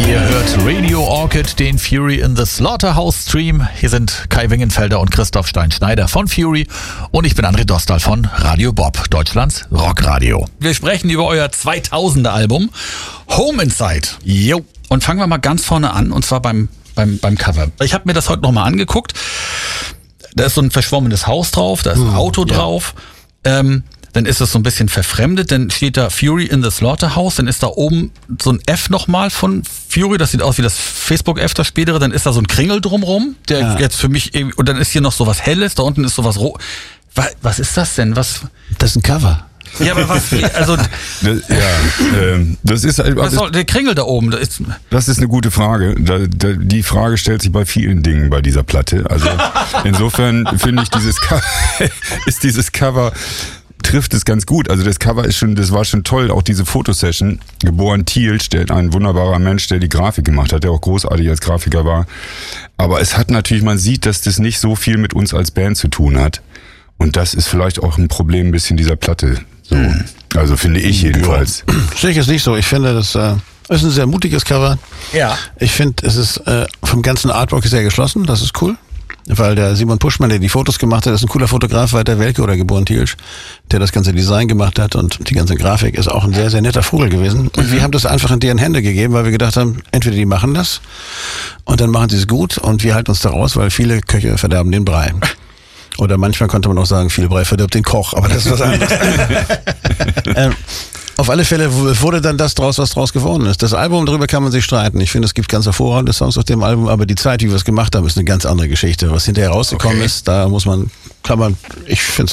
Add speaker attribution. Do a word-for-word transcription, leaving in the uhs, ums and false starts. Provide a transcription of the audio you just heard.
Speaker 1: Ihr hört Radio Orchid, den Fury in the Slaughterhouse Stream. Hier sind Kai Wingenfelder und Christoph Stein-Schneider von Fury und ich bin André Dostal von Radio Bob, Deutschlands Rockradio. Wir sprechen über euer zweitausender Album Home Inside. Jo. Und fangen wir mal ganz vorne an, und zwar beim, beim, beim Cover. Ich habe mir das heute nochmal angeguckt. Da ist so ein verschwommenes Haus drauf, da ist ein Auto ja. drauf. Ähm, dann ist es so ein bisschen verfremdet, dann steht da Fury in the Slaughterhouse, dann ist da oben so ein F nochmal von Fury, das sieht aus wie das Facebook-F, das spätere, dann ist da so ein Kringel drumrum, der ja. jetzt für mich, und dann ist hier noch so was Helles, da unten ist so was Rot. Was ist das denn? Was?
Speaker 2: Das ist ein Cover.
Speaker 1: Ja, aber was, also...
Speaker 3: Das, ja, ähm, das ist...
Speaker 1: Was soll, der Kringel da oben, das ist...
Speaker 3: Das ist eine gute Frage. Da, da, die Frage stellt sich bei vielen Dingen bei dieser Platte. Also insofern finde ich, dieses Cover, ist dieses Cover... trifft es ganz gut. Also das Cover ist schon, das war schon toll, auch diese Fotosession. Geboren Thielsch, der ein wunderbarer Mensch, der die Grafik gemacht hat, der auch großartig als Grafiker war. Aber es hat natürlich, man sieht, dass das nicht so viel mit uns als Band zu tun hat. Und das ist vielleicht auch ein Problem ein bisschen dieser Platte. So. Hm. Also finde ich jedenfalls.
Speaker 2: Ja. Sehe ich es nicht so. Ich finde, das äh, ist ein sehr mutiges Cover.
Speaker 1: Ja.
Speaker 2: Ich finde, es ist äh, vom ganzen Artwork sehr geschlossen. Das ist cool. Weil der Simon Puschmann, der die Fotos gemacht hat, ist ein cooler Fotograf, Walter Welke oder geboren Thielsch, der das ganze Design gemacht hat und die ganze Grafik, ist auch ein sehr, sehr netter Vogel gewesen. Und mhm. wir haben das einfach in deren Hände gegeben, weil wir gedacht haben, entweder die machen das und dann machen sie es gut und wir halten uns da raus, weil viele Köche verderben den Brei. Oder manchmal konnte man auch sagen, viel Brei verdirbt den Koch, aber das ist was anderes. ähm, Auf alle Fälle wurde dann das draus, was draus geworden ist. Das Album, darüber kann man sich streiten. Ich finde, es gibt ganz hervorragende Songs auf dem Album, aber die Zeit, wie wir es gemacht haben, ist eine ganz andere Geschichte. Was hinterher rausgekommen okay. ist, da muss man, kann man, ich finde